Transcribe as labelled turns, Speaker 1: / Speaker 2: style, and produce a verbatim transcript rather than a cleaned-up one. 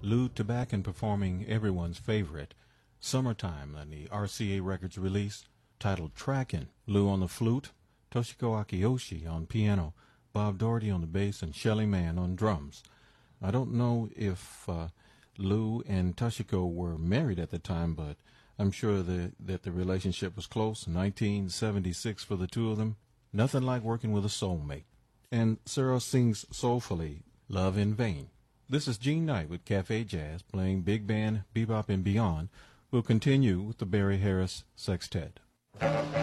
Speaker 1: Lou Tabakin performing everyone's favorite, Summertime, on the R C A Records release, titled Trackin'. Lou on the flute, Toshiko Akiyoshi on piano, Bob Doherty on the bass, and Shelly Manne on drums. I don't know if uh, Lou and Toshiko were married at the time, but I'm sure that, that the relationship was close. nineteen seventy-six for the two of them. Nothing like working with a soulmate. And Searle sings soulfully, Love in Vain. This is Gene Knight with Cafe Jazz, playing big band, bebop, and beyond. We'll continue with the Barry Harris Sextet.